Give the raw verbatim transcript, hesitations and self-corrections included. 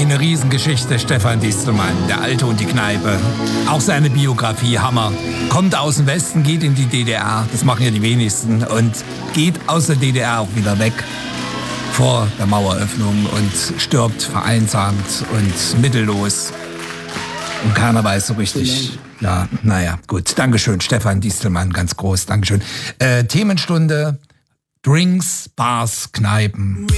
eine Riesengeschichte, Stefan Distelmann, der Alte und die Kneipe. Auch seine Biografie, Hammer. Kommt aus dem Westen, geht in die D D R, das machen ja die wenigsten, und geht aus der D D R auch wieder weg vor der Maueröffnung und stirbt vereinsamt und mittellos. Und keiner weiß so richtig. Ja, naja, gut. Dankeschön, Stefan Distelmann, ganz groß. Dankeschön. Äh, Themenstunde, Drinks, Bars, Kneipen.